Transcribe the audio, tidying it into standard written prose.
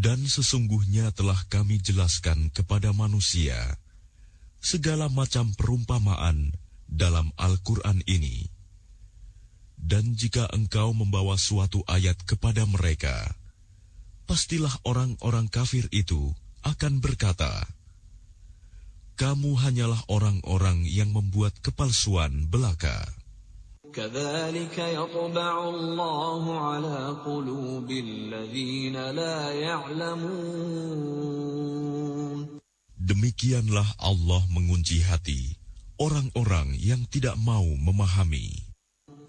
Dan sesungguhnya telah kami jelaskan kepada manusia segala macam perumpamaan dalam Al-Quran ini. Dan jika engkau membawa suatu ayat kepada mereka, pastilah orang-orang kafir itu akan berkata, kamu hanyalah orang-orang yang membuat kepalsuan belaka. كذلك يطبع الله على قلوب الذين لا يعلمون. Demikianlah Allah mengunci hati orang-orang yang tidak mau memahami.